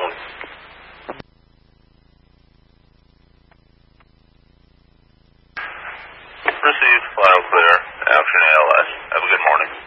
phone. Received. File clear. Action ALS. Have a good morning.